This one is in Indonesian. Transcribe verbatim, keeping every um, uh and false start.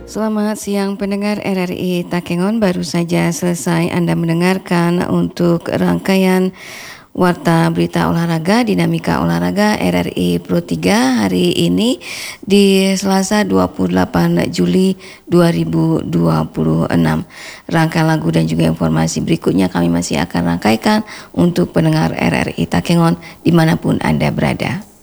Selamat siang pendengar R R I Takengon, baru saja selesai Anda mendengarkan untuk rangkaian Warta Berita Olahraga, Dinamika Olahraga R R I Pro tiga hari ini di Selasa dua puluh delapan Juli dua ribu dua puluh enam. Rangkaian lagu dan juga informasi berikutnya kami masih akan rangkaikan untuk pendengar R R I Takengon dimanapun Anda berada.